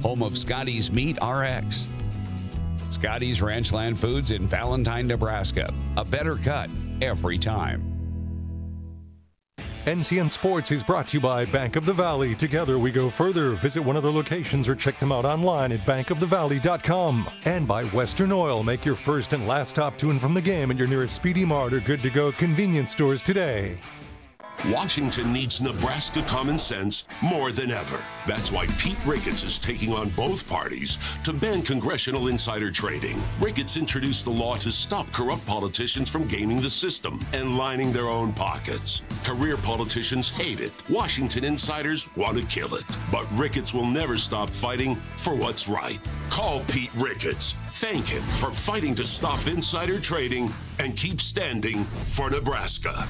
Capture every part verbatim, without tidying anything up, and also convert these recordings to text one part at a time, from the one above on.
home of Scotty's Meat R X. Scotty's Ranchland Foods in Valentine, Nebraska. A better cut every time. N C N Sports is brought to you by Bank of the Valley. Together we go further. Visit one of their locations or check them out online at bank of the valley dot com. And by Western Oil. Make your first and last stop to and from the game at your nearest Speedy Mart or Good to Go convenience stores today. Washington needs Nebraska common sense more than ever. That's why Pete Ricketts is taking on both parties to ban congressional insider trading. Ricketts introduced the law to stop corrupt politicians from gaming the system and lining their own pockets. Career politicians hate it. Washington insiders want to kill it. But Ricketts will never stop fighting for what's right. Call Pete Ricketts. Thank him for fighting to stop insider trading and keep standing for Nebraska.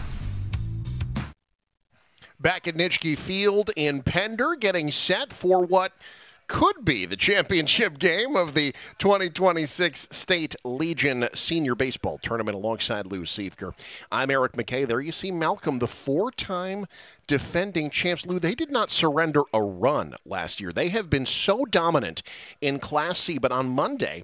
Back at Nitschke Field in Pender, getting set for what could be the championship game of the twenty twenty-six State Legion Senior Baseball Tournament alongside Lou Siefker. I'm Eric McKay. There you see Malcolm, the four-time defending champs. Lou, they did not surrender a run last year. They have been so dominant in Class C, but on Monday,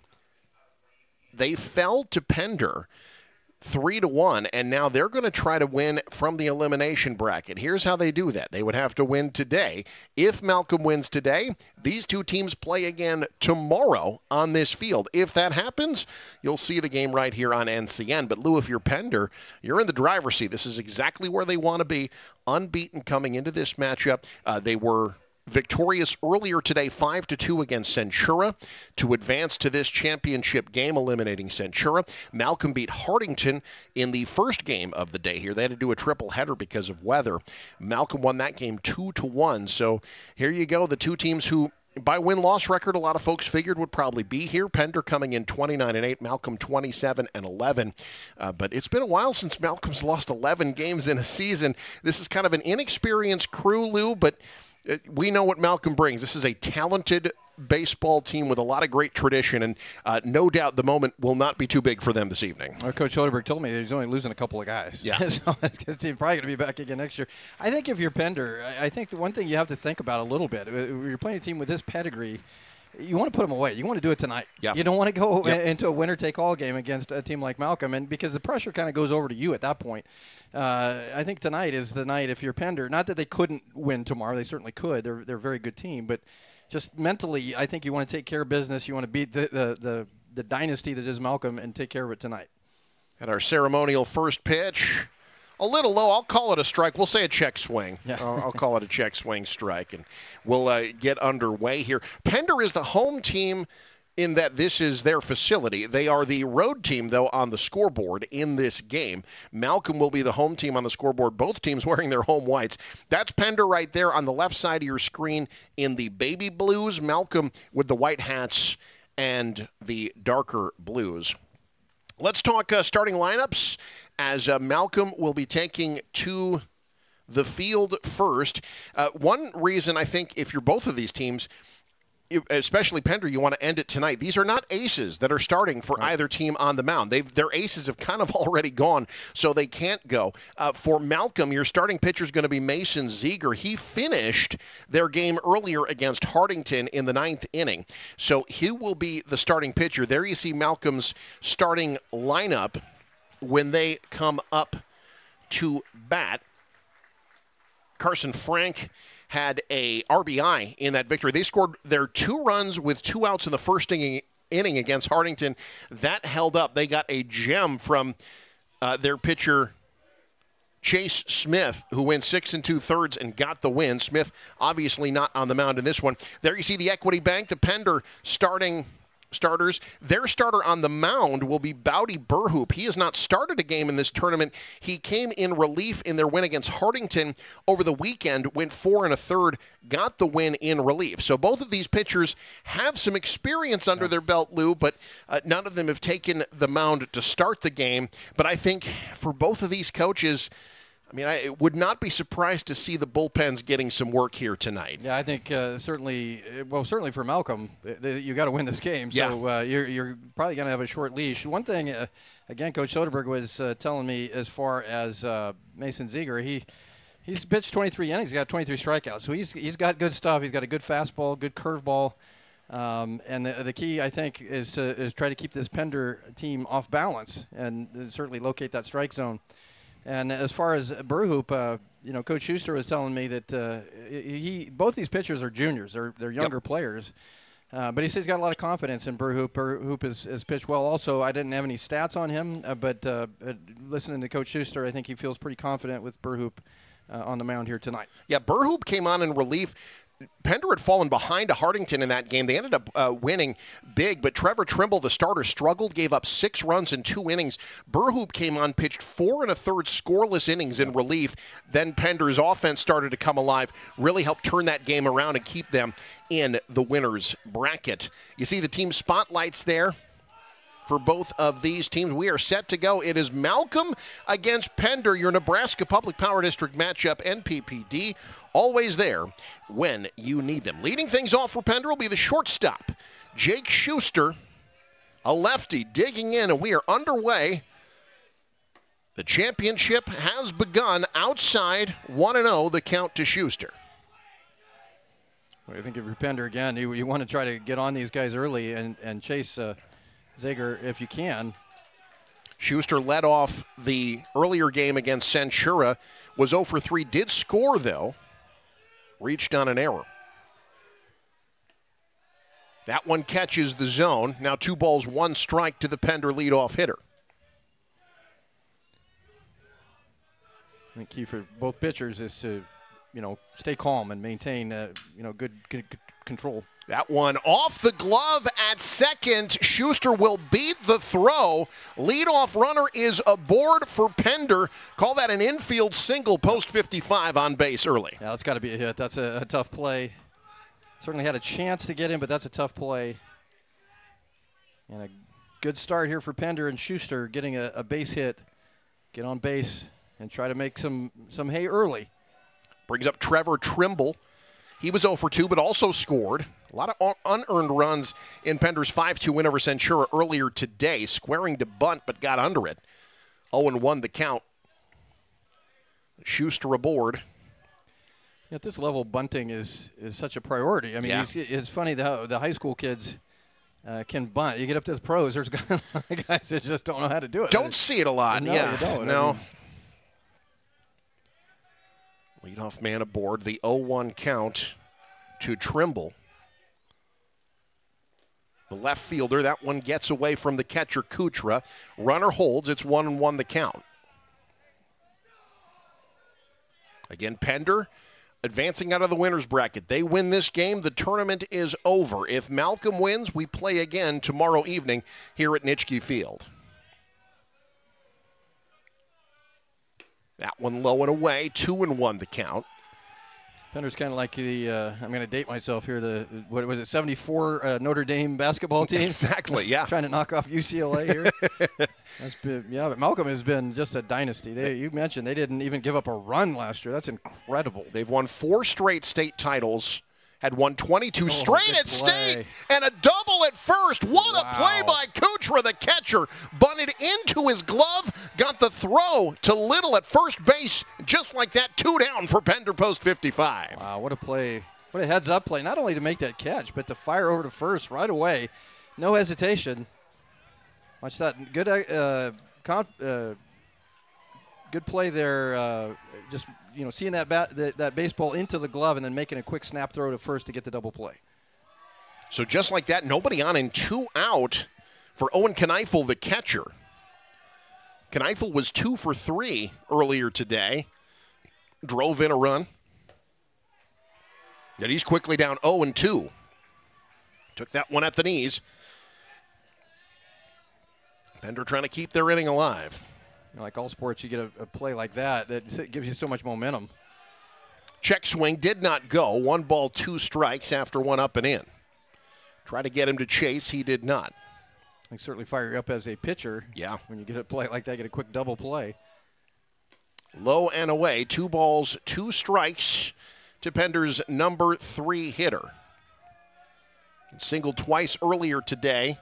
they fell to Pender Three to one, and now they're going to try to win from the elimination bracket. Here's how they do that. They would have to win today. If Malcolm wins today, these two teams play again tomorrow on this field. If that happens, you'll see the game right here on N C N. But Lou, if you're Pender, you're in the driver's seat. This is exactly where they want to be, unbeaten coming into this matchup. Uh, they were victorious earlier today, five to two against Centura to advance to this championship game, eliminating Centura. Malcolm beat Hartington in the first game of the day here. They had to do a triple header because of weather. Malcolm won that game two to one. So here you go, the two teams who, by win-loss record, a lot of folks figured would probably be here. Pender coming in twenty-nine and eight, Malcolm twenty-seven and eleven. Uh, but it's been a while since Malcolm's lost eleven games in a season. This is kind of an inexperienced crew, Lou, but we know what Malcolm brings. This is a talented baseball team with a lot of great tradition, and uh, no doubt the moment will not be too big for them this evening. Well, Coach Soderberg told me he's only losing a couple of guys. Yeah. So his team's probably going to be back again next year. I think if you're Pender, I think the one thing you have to think about a little bit, you're playing a team with this pedigree, you want to put them away. You want to do it tonight. Yeah. You don't want to go yep. into a winner-take-all game against a team like Malcolm, and because the pressure kind of goes over to you at that point. Uh, I think tonight is the night if you're Pender. Not that they couldn't win tomorrow. They certainly could. They're, they're a very good team. But just mentally, I think you want to take care of business. You want to beat the, the, the, the dynasty that is Malcolm and take care of it tonight. At our ceremonial first pitch, a little low. I'll call it a strike. We'll say a check swing. Yeah. I'll, I'll call it a check swing strike, and we'll uh, get underway here. Pender is the home team in that this is their facility. They are the road team, though, on the scoreboard in this game. Malcolm will be the home team on the scoreboard, both teams wearing their home whites. That's Pender right there on the left side of your screen in the baby blues. Malcolm with the white hats and the darker blues. Let's talk uh, starting lineups, as uh, Malcolm will be taking to the field first. Uh, one reason I think if you're both of these teams, especially Pender, you want to end it tonight. These are not aces that are starting for right. either team on the mound. They've, their aces have kind of already gone, so they can't go. Uh, for Malcolm, your starting pitcher is going to be Mason Ziegler. He finished their game earlier against Hartington in the ninth inning, so he will be the starting pitcher. There you see Malcolm's starting lineup when they come up to bat. Carson Frank had a R B I in that victory. They scored their two runs with two outs in the first inning, inning against Hartington. That held up. They got a gem from uh, their pitcher, Chase Smith, who went six and two-thirds and got the win. Smith obviously not on the mound in this one. There you see the Equity Bank, the Pender starting starters. Their starter on the mound will be Bowdy Burhoop. He has not started a game in this tournament. He came in relief in their win against Hartington over the weekend, went four and a third, got the win in relief. So both of these pitchers have some experience under their belt, Lou, but uh, none of them have taken the mound to start the game. But I think for both of these coaches, I mean, I would not be surprised to see the bullpens getting some work here tonight. Yeah, I think uh, certainly, well, certainly for Malcolm, you got to win this game. So yeah. uh, you're, you're probably going to have a short leash. One thing, uh, again, Coach Soderberg was uh, telling me as far as uh, Mason Ziegler, he he's pitched twenty-three innings. He's got twenty-three strikeouts. So he's he's got good stuff. He's got a good fastball, good curveball. Um, and the, the key, I think, is to is try to keep this Pender team off balance and uh, certainly locate that strike zone. And as far as Burhoop, uh, you know, Coach Schuster was telling me that uh, he both these pitchers are juniors; they're they're younger yep. players. Uh, but he says he's got a lot of confidence in Burhoop. Burhoop has, has pitched well. Also, I didn't have any stats on him, uh, but uh, uh, listening to Coach Schuster, I think he feels pretty confident with Burhoop uh, on the mound here tonight. Yeah, Burhoop came on in relief. Pender had fallen behind to Hardington in that game. They ended up uh, winning big, but Trevor Trimble, the starter, struggled, gave up six runs in two innings. Burhoop came on, pitched four and a third scoreless innings in relief. Then Pender's offense started to come alive, really helped turn that game around and keep them in the winner's bracket. You see the team spotlights there for both of these teams. We are set to go. It is Malcolm against Pender, your Nebraska Public Power District matchup, N P P D. Always there when you need them. Leading things off for Pender will be the shortstop, Jake Schuster, a lefty digging in, and we are underway. The championship has begun outside one and oh, the count to Schuster. Well, I think if you're Pender again, you, you want to try to get on these guys early and, and chase uh, Zager if you can. Schuster led off the earlier game against Centura, was oh for three, did score though, reached on an error. That one catches the zone. Now two balls, one strike to the Pender leadoff hitter. I think key for both pitchers is to, you know, stay calm and maintain, uh, you know, good, good, good control. That one off the glove at second. Schuster will beat the throw. Leadoff runner is aboard for Pender. Call that an infield single, post fifty-five on base early. Yeah, that's got to be a hit. That's a, a tough play. Certainly had a chance to get in, but that's a tough play. And a good start here for Pender and Schuster getting a, a base hit. Get on base and try to make some, some hay early. Brings up Trevor Trimble. He was oh for two, but also scored. A lot of unearned runs in Pender's five two win over Centura earlier today, squaring to bunt, but got under it. oh and one the count. Schuster aboard. At this level, bunting is, is such a priority. I mean, yeah. it's, it's funny that the high school kids uh, can bunt. You get up to the pros, there's guys that just don't know how to do it. Don't see it a lot. No, yeah, you don't. no. I mean, leadoff man aboard, the oh one count to Trimble. The left fielder, that one gets away from the catcher, Kuchera. Runner holds, it's one and one the count. Again, Pender advancing out of the winner's bracket. They win this game, the tournament is over. If Malcolm wins, we play again tomorrow evening here at Nitschke Field. That one low and away, two and one the count. Pender's kind of like the, uh, I'm going to date myself here, the, what was it, seventy-four uh, Notre Dame basketball team? Exactly, yeah. Trying to knock off U C L A here. That's been, yeah, but Malcolm has been just a dynasty. They, you mentioned they didn't even give up a run last year. That's incredible. They've won four straight state titles. Had won twenty-two oh, straight at play. state, and a double at first. What wow. a play by Kuchera, the catcher. Bunted into his glove, got the throw to Little at first base. Just like that, two down for Pender post fifty-five. Wow, what a play. What a heads-up play. Not only to make that catch, but to fire over to first right away. No hesitation. Watch that. Good uh, conf- uh, good play there. Uh, just, you know, seeing that bat, that, that baseball into the glove and then making a quick snap throw to first to get the double play. So just like that, nobody on and two out for Owen Kneifel, the catcher. Kneifel was two for three earlier today. Drove in a run. Yet he's quickly down oh and two. Took that one at the knees. Pender trying to keep their inning alive. You know, like all sports, you get a, a play like that that gives you so much momentum. Check swing did not go. One ball, two strikes after one up and in. Try to get him to chase. He did not. They certainly fire you up as a pitcher. Yeah. When you get a play like that, get a quick double play. Low and away. Two balls, two strikes to Pender's number three hitter. Singled twice earlier today.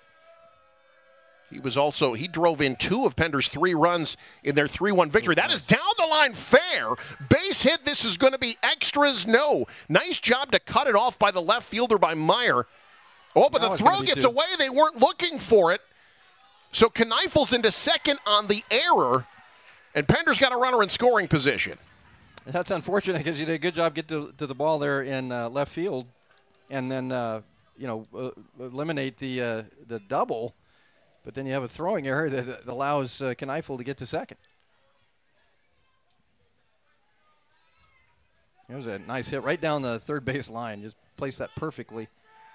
He was also, he drove in two of Pender's three runs in their three one victory. That is down the line fair. Base hit, this is going to be extras, no. Nice job to cut it off by the left fielder by Meyer. Oh, but Now the it's throw gonna be gets two. away. They weren't looking for it. So Kneifels into second on the error, and Pender's got a runner in scoring position. That's unfortunate because you did a good job getting to, to the ball there in uh, left field, and then uh, you know uh, eliminate the uh, the double. But then you have a throwing error that allows uh, Kneifel to get to second. It was a nice hit right down the third base line. Just placed that perfectly.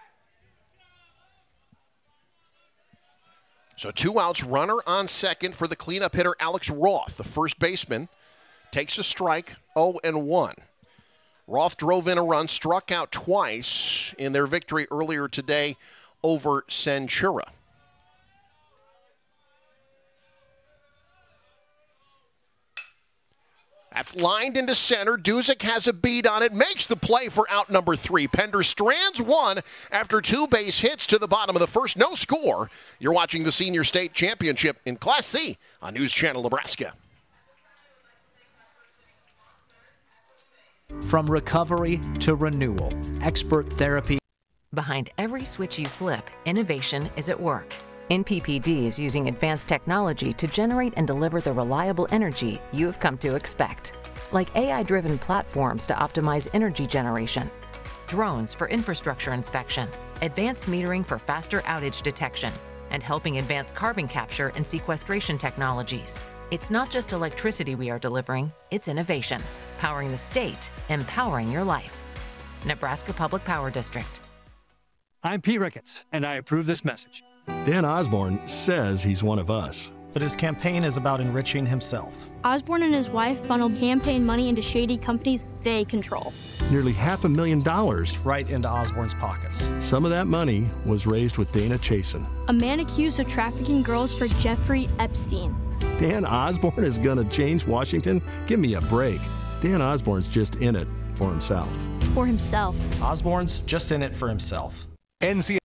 So two outs, runner on second for the cleanup hitter Alex Roth. The first baseman takes a strike, oh and one. Roth drove in a run, struck out twice in their victory earlier today over Centura. That's lined into center. Duzick has a beat on it, makes the play for out number three. Pender strands one after two base hits to the bottom of the first. No score. You're watching the Senior State Championship in Class C on News Channel Nebraska. From recovery to renewal, expert therapy. Behind every switch you flip, innovation is at work. N P P D is using advanced technology to generate and deliver the reliable energy you have come to expect. Like A I-driven platforms to optimize energy generation, drones for infrastructure inspection, advanced metering for faster outage detection, and helping advance carbon capture and sequestration technologies. It's not just electricity we are delivering, it's innovation. Powering the state, empowering your life. Nebraska Public Power District. I'm Pete Ricketts, and I approve this message. Dan Osborne says he's one of us. But his campaign is about enriching himself. Osborne and his wife funneled campaign money into shady companies they control. Nearly half a million dollars. Right into Osborne's pockets. Some of that money was raised with Dana Chasen, a man accused of trafficking girls for Jeffrey Epstein. Dan Osborne is gonna change Washington? Give me a break. Dan Osborne's just in it for himself. For himself. Osborne's just in it for himself. N C.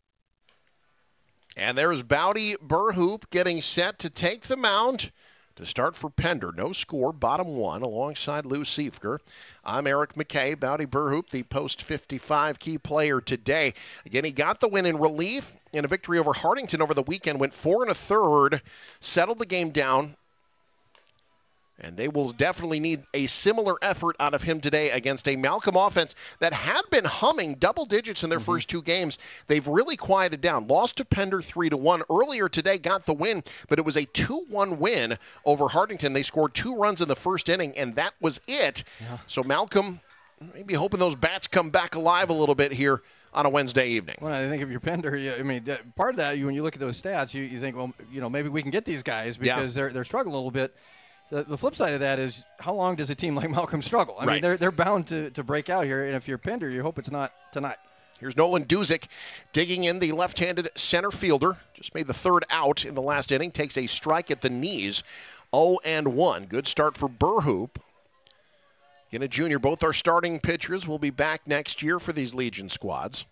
And there's Bowdy Burhoop getting set to take the mound to start for Pender. No score, bottom one, alongside Lou Siefker. I'm Eric McKay. Bowdy Burhoop, the post fifty-five key player today. Again, he got the win in relief in a victory over Hardington over the weekend. Went four and a third, settled the game down. And they will definitely need a similar effort out of him today against a Malcolm offense that had been humming double digits in their mm-hmm. first two games. They've really quieted down. Lost to Pender three to one earlier today, got the win, but it was a two one win over Hardington. They scored two runs in the first inning, and that was it. Yeah. So Malcolm maybe hoping those bats come back alive a little bit here on a Wednesday evening. Well, I think if you're Pender, you, I mean, part of that, you, when you look at those stats, you, you think, well, you know, maybe we can get these guys because yeah. they're they're struggling a little bit. The, the flip side of that is, how long does a team like Malcolm struggle? I right. mean, they're they're bound to, to break out here, and if you're Pender, you hope it's not tonight. Here's Nolan Duzick digging in, the left-handed center fielder. Just made the third out in the last inning. Takes a strike at the knees. oh and one. Good start for Burhoop. Again, a junior. Both our starting pitchers will be back next year for these Legion squads.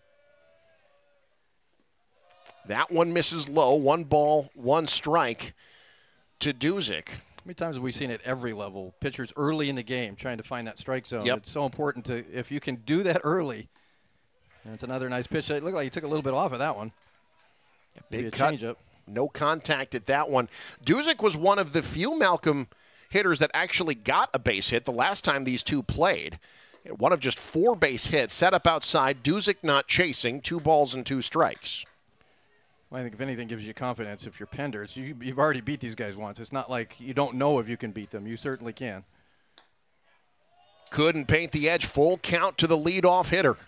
That one misses low. One ball, one strike to Duzick. How many times have we seen at every level, pitchers early in the game trying to find that strike zone? Yep. It's so important to, if you can do that early. And it's another nice pitch. It looked like he took a little bit off of that one. Yeah, big Maybe a cut. change-up. No contact at that one. Duzick was one of the few Malcolm hitters that actually got a base hit the last time these two played. One of just four base hits, set up outside, Duzick not chasing, two balls and two strikes. Well, I think if anything gives you confidence, if you're Pender, it's you, you've already beat these guys once. It's not like you don't know if you can beat them. You certainly can. Couldn't paint the edge. Full count to the leadoff hitter.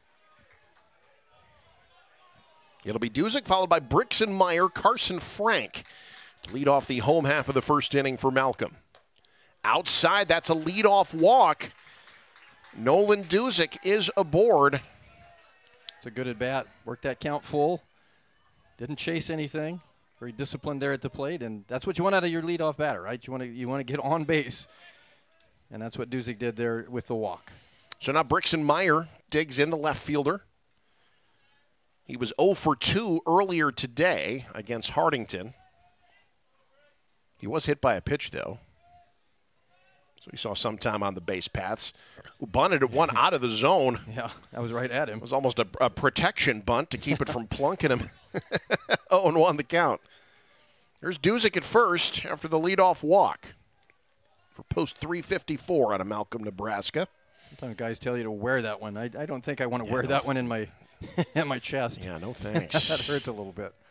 It'll be Duzick, followed by Brixen Meyer, Carson Frank to lead off the home half of the first inning for Malcolm. Outside, that's a leadoff walk. Nolan Duzick is aboard. It's a good at-bat. Worked that count full. Didn't chase anything. Very disciplined there at the plate, and that's what you want out of your leadoff batter, right? You want to you want to get on base, and that's what Duzick did there with the walk. So now Brixen Meyer digs in, the left fielder. He was oh for two earlier today against Hardington. He was hit by a pitch, though. So you saw some time on the base paths. Who bunted it one out of the zone. Yeah, that was right at him. It was almost a, a protection bunt to keep it from plunking him. oh and one the count. There's Duzick at first after the leadoff walk for post three fifty-four out of Malcolm, Nebraska. Sometimes guys tell you to wear that one. I, I don't think I want to Yeah, wear no that th- one in my in my chest. Yeah, no thanks. That hurts a little bit.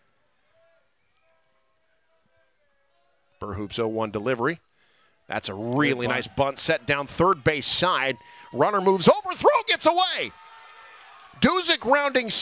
Burhoop's oh one delivery. That's a really Good nice bunt set down third base side. Runner moves over, throw gets away. Duzick rounding